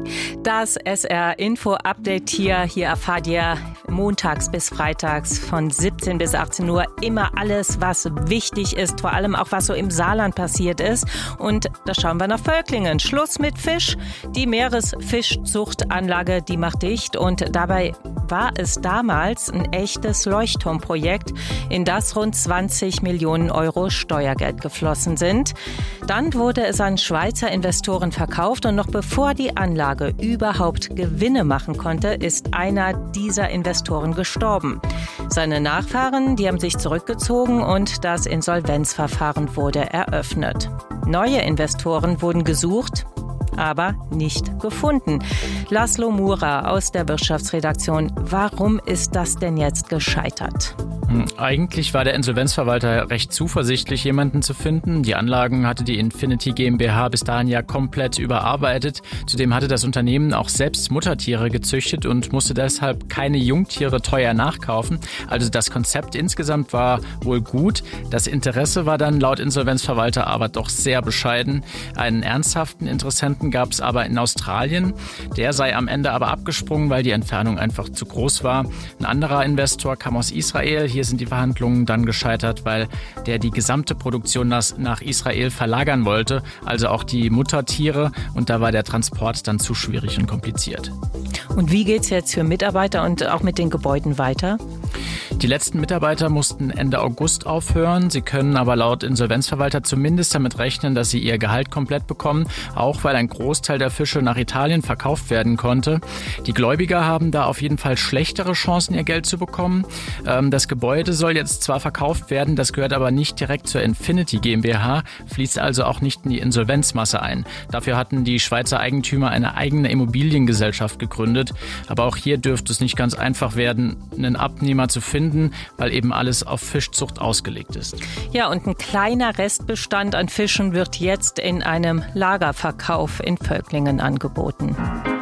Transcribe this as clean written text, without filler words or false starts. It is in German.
Das SR-Info-Update hier erfahrt ihr montags bis freitags von 17 bis 18 Uhr immer alles, was wichtig ist, vor allem auch was so im Saarland passiert ist. Und da schauen wir nach Völklingen. Schluss mit Fisch. Die Meeresfischzuchtanlage, die macht dicht. Und dabei war es damals ein echtes Leuchtturmprojekt, in das rund 20 Millionen Euro Steuergeld geflossen sind. Dann wurde es an Schweizer Investoren verkauft und noch bevor die Anlage überhaupt Gewinne machen konnte, ist einer dieser Investoren gestorben. Seine Nachfahren, die haben sich zurückgezogen und das Insolvenzverfahren wurde eröffnet. Neue Investoren wurden gesucht, aber nicht gefunden. Laszlo Mura aus der Wirtschaftsredaktion. Warum ist das denn jetzt gescheitert? Eigentlich war der Insolvenzverwalter recht zuversichtlich, jemanden zu finden. Die Anlagen hatte die Infinity GmbH bis dahin ja komplett überarbeitet. Zudem hatte das Unternehmen auch selbst Muttertiere gezüchtet und musste deshalb keine Jungtiere teuer nachkaufen. Also das Konzept insgesamt war wohl gut. Das Interesse war dann laut Insolvenzverwalter aber doch sehr bescheiden. Einen ernsthaften Interessenten gab es aber in Australien. Der sei am Ende aber abgesprungen, weil die Entfernung einfach zu groß war. Ein anderer Investor kam aus Israel. Hier sind die Verhandlungen dann gescheitert, weil der die gesamte Produktion nach Israel verlagern wollte, also auch die Muttertiere. Und da war der Transport dann zu schwierig und kompliziert. Und wie geht's jetzt für Mitarbeiter und auch mit den Gebäuden weiter? Die letzten Mitarbeiter mussten Ende August aufhören. Sie können aber laut Insolvenzverwalter zumindest damit rechnen, dass sie ihr Gehalt komplett bekommen, auch weil ein Großteil der Fische nach Italien verkauft werden konnte. Die Gläubiger haben da auf jeden Fall schlechtere Chancen, ihr Geld zu bekommen. Das Gebäude soll jetzt zwar verkauft werden, das gehört aber nicht direkt zur Infinity GmbH, fließt also auch nicht in die Insolvenzmasse ein. Dafür hatten die Schweizer Eigentümer eine eigene Immobiliengesellschaft gegründet. Aber auch hier dürfte es nicht ganz einfach werden, einen Abnehmer zu finden, weil eben alles auf Fischzucht ausgelegt ist. Ja, und ein kleiner Restbestand an Fischen wird jetzt in einem Lagerverkauf in Völklingen angeboten.